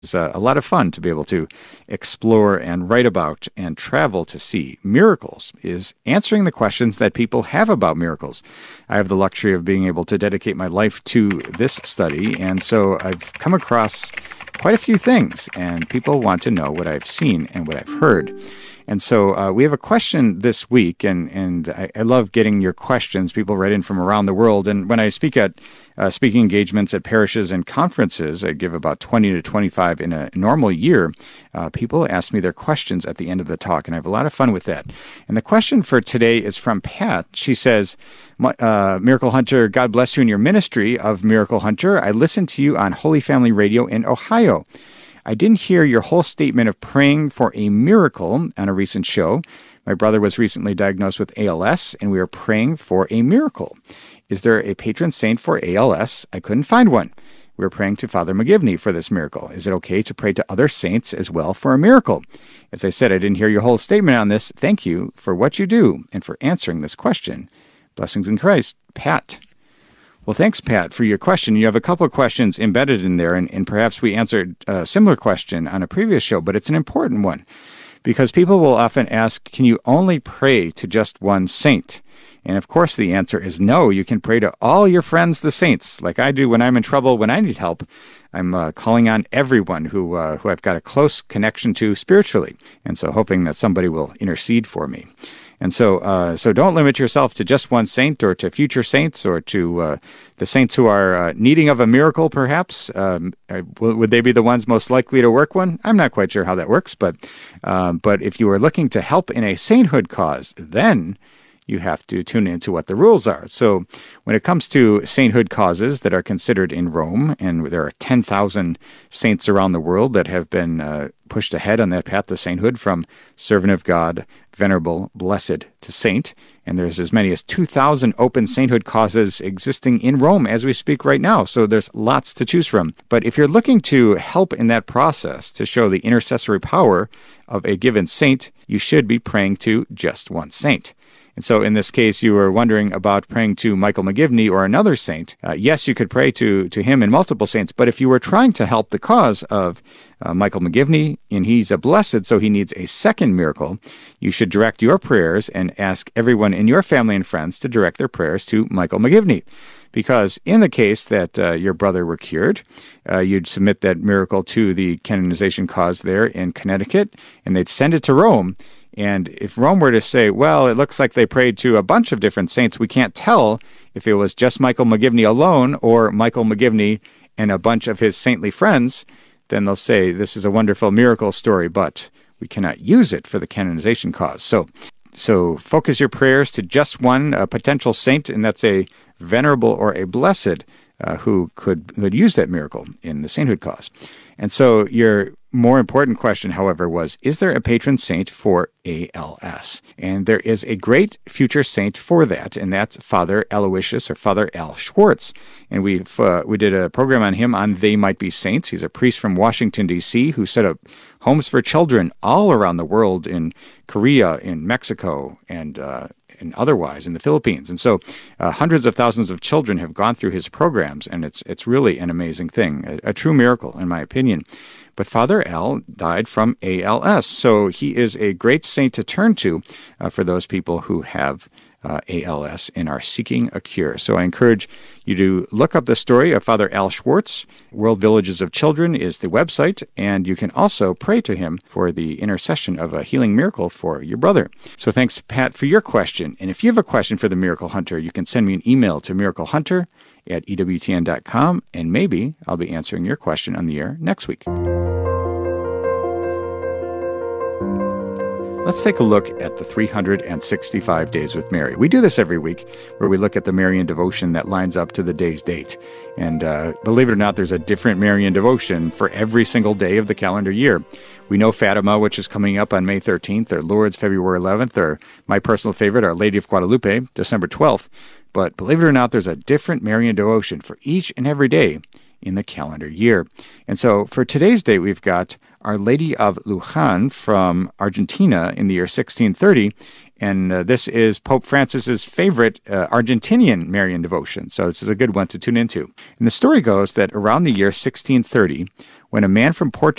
It's a lot of fun to be able to explore and write about and travel to see. Miracles is answering the questions that people have about miracles. I have the luxury of being able to dedicate my life to this study, and so I've come across quite a few things, and people want to know what I've seen and what I've heard. And so we have a question this week, and I love getting your questions. People write in from around the world, and when I speak at speaking engagements at parishes and conferences, I give about 20 to 25 in a normal year. People ask me their questions at the end of the talk, and I have a lot of fun with that. And the question for today is from Pat. She says, Miracle Hunter, God bless you in your ministry of Miracle Hunter. I listened to you on Holy Family Radio in Ohio. I didn't hear your whole statement of praying for a miracle on a recent show. My brother was recently diagnosed with ALS, and we are praying for a miracle. Is there a patron saint for ALS? I couldn't find one. We're praying to Father McGivney for this miracle. Is it okay to pray to other saints as well for a miracle? As I said, I didn't hear your whole statement on this. Thank you for what you do and for answering this question. Blessings in Christ. Pat. Well, thanks, Pat, for your question. You have a couple of questions embedded in there, and perhaps we answered a similar question on a previous show, but it's an important one because people will often ask, can you only pray to just one saint? And of course, the answer is no. You can pray to all your friends, the saints, like I do when I'm in trouble, when I need help. I'm calling on everyone who I've got a close connection to spiritually, and so hoping that somebody will intercede for me. And so don't limit yourself to just one saint or to future saints or to the saints who are needing of a miracle, perhaps. Would they be the ones most likely to work one? I'm not quite sure how that works, but if you are looking to help in a sainthood cause, then you have to tune into what the rules are. So when it comes to sainthood causes that are considered in Rome, and there are 10,000 saints around the world that have been pushed ahead on that path to sainthood from servant of God, venerable, blessed to saint, and there's as many as 2,000 open sainthood causes existing in Rome as we speak right now, so there's lots to choose from. But if you're looking to help in that process to show the intercessory power of a given saint, you should be praying to just one saint. And so in this case, you were wondering about praying to Michael McGivney or another saint. Yes, you could pray to him and multiple saints, but if you were trying to help the cause of Michael McGivney, and he's a blessed, so he needs a second miracle, you should direct your prayers and ask everyone in your family and friends to direct their prayers to Michael McGivney. Because in the case that your brother were cured, you'd submit that miracle to the canonization cause there in Connecticut, and they'd send it to Rome. And if Rome were to say, well, it looks like they prayed to a bunch of different saints, we can't tell if it was just Michael McGivney alone or Michael McGivney and a bunch of his saintly friends, then they'll say this is a wonderful miracle story, but we cannot use it for the canonization cause. So focus your prayers to just one potential saint, and that's a venerable or a blessed who could use that miracle in the sainthood cause. And so your more important question, however, was, is there a patron saint for ALS? And there is a great future saint for that, and that's Father Aloysius or Father Al Schwartz. And we did a program on him on They Might Be Saints. He's a priest from Washington, D.C., who set up homes for children all around the world, in Korea, in Mexico, and otherwise in the Philippines. And so hundreds of thousands of children have gone through his programs, and it's really an amazing thing, a true miracle, in my opinion. But Father Al died from ALS, so he is a great saint to turn to for those people who have ALS and are seeking a cure. So I encourage you to look up the story of Father Al Schwartz. World Villages of Children is the website, and you can also pray to him for the intercession of a healing miracle for your brother. So thanks, Pat, for your question. And if you have a question for the Miracle Hunter, you can send me an email to miraclehunter@ewtn.com, and maybe I'll be answering your question on the air next week. Let's take a look at the 365 Days with Mary. We do this every week, where we look at the Marian devotion that lines up to the day's date. And believe it or not, there's a different Marian devotion for every single day of the calendar year. We know Fatima, which is coming up on May 13th, or Lourdes, February 11th, or my personal favorite, Our Lady of Guadalupe, December 12th. But believe it or not, there's a different Marian devotion for each and every day in the calendar year. And so for today's date, we've got Our Lady of Luján from Argentina in the year 1630, and this is Pope Francis's favorite Argentinian Marian devotion, so this is a good one to tune into. And the story goes that around the year 1630, when a man from Portugal